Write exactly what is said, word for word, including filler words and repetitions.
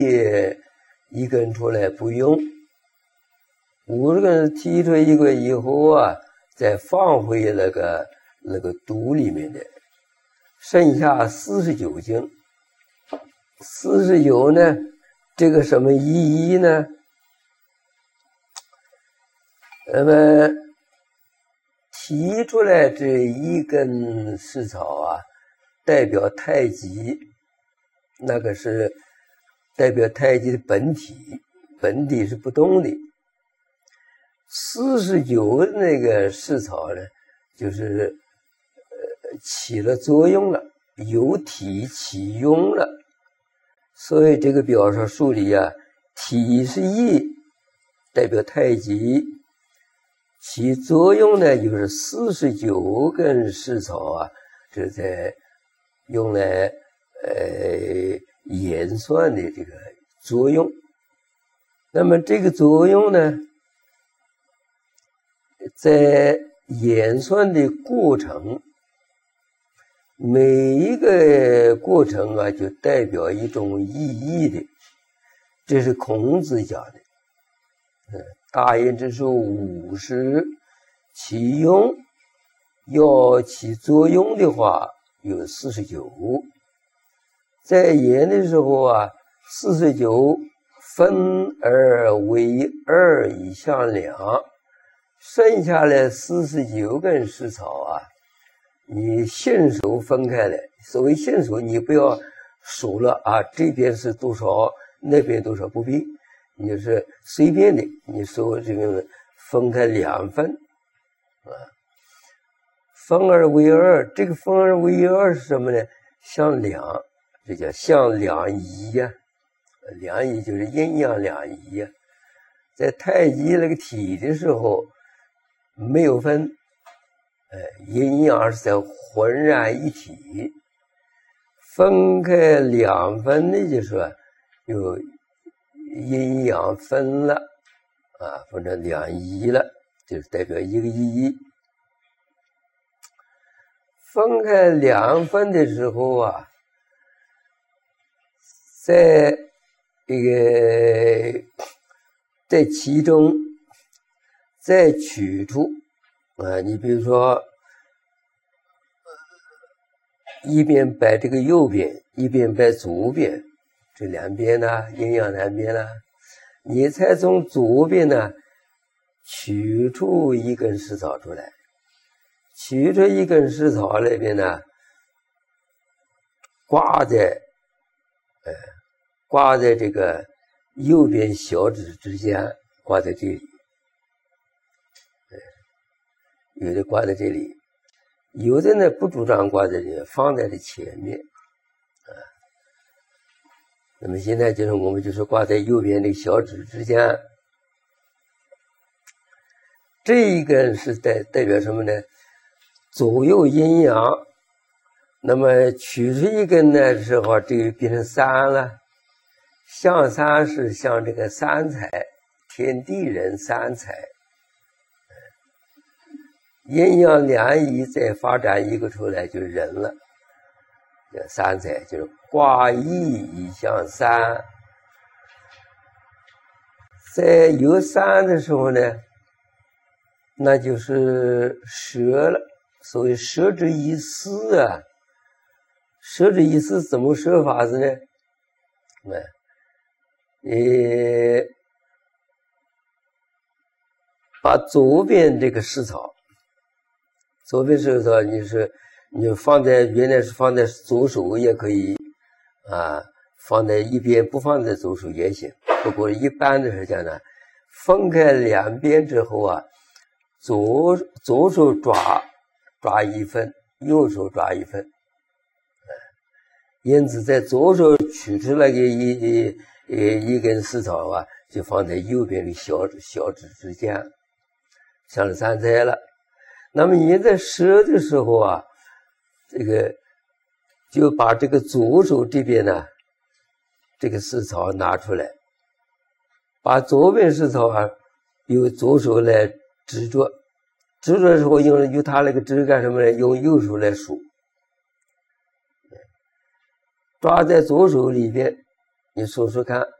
也一根出来不用，五十根提出一个以后啊，再放回那个那个肚里面的，剩下四十九斤。四十九呢，这个什么意义呢？那么提出来这一根食草啊，代表太极，那个是代表太极的本体，本体是不动的。四十九那个食草呢，就是呃起了作用了，有体起用了。所以这个表上数里啊，体是意，代表太极，起作用呢就是四十九根食草啊，这在用来呃演算的这个作用。那么这个作用呢，在演算的过程，每一个过程啊，就代表一种意义的，这是孔子讲的。嗯，大言之数五十，其用要起作用的话有四十九。在言的时候啊，四十九分而为二以相两，剩下来四十九根食草啊，你信手分开来。所谓信手，你不要数了啊，这边是多少，那边多少，不必，你就是随便的，你说这个分开两份啊，分而为二。这个分而为二是什么呢？相两，这叫相两仪呀、啊，两仪就是阴阳两仪呀、啊。在太极那个体的时候没有分。呃，阴阳是在浑然一体，分开两分的就说有阴阳分了啊，分成两仪了，就是代表一个意义。分开两分的时候啊，在这个在其中再取出。啊，你比如说，一边摆这个右边，一边摆左边，这两边呢，阴阳两边呢，你才从左边呢取出一根食草出来，取出一根食草那边呢，挂在，呃，挂在这个右边小指之间，挂在这里。有的挂在这里，有的呢不主张挂在这里，放在这前面啊。那么现在就是我们就是挂在右边这个小指之间，这一根是代代表什么呢？左右阴阳。那么取出一根的时候，这就变成三了。象三是像这个三才，天地人三才。阴阳两仪再发展一个出来就是人了，这三才就是卦意以象三。在有三的时候呢，那就是舍了。所谓舍之以思啊，舍之以思怎么舍法子呢？呃，把左边这个食草。左边食草，你是你放在原来是放在左手也可以啊，放在一边不放在左手也行。不过一般的是讲呢，分开两边之后啊，左左手抓抓一份，右手抓一份，因此在左手取出来个一一一根食草啊，就放在右边的小指小指之间，像是三才了。那么你在舍的时候啊，这个就把这个左手这边呢，这个食草拿出来，把左边食草啊，由左手来执着，执着的时候用用它那个指干什么呢？用右手来数，抓在左手里边， 你说说看。